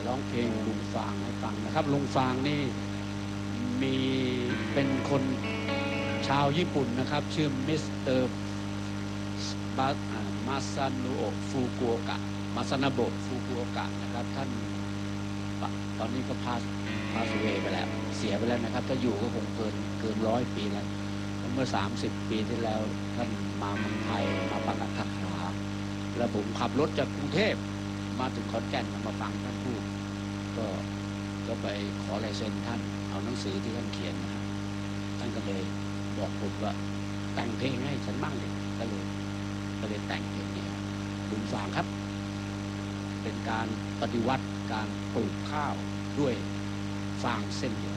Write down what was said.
ร้องเพลงลุงฟางให้ฟังนะครับลุงฟางนี่มีเป็นคนชาวญี่ปุ่นนะครับชื่อมิสเตอร์มาซาโนะฟูกุโอกะมาซานาโบะฟูกุโอกะนะครับท่านตอนนี้ก็พาสเวไปแล้วเสียไปแล้วนะครับถ้าอยู่ก็คงเกิน100 ปีแล้วเมื่อ30 ปีที่แล้วท่านมาเมืองไทยมาประกาศคาถาแล้วผมขับรถจากกรุงเทพมาถึงขอนแก่นมาฟังท่านพูดก็ไปขอลายเซ็นท่านเอาหนังสือที่ท่านเขียนนะครับท่านก็เลยบอกผมว่าแต่งเพลงให้ฉันบ้างเลยก็เลยแต่งเพลงนี้ลุงฟางครับเป็นการปฏิวัติการปลูกข้าวด้วยฟางเส้นเดียว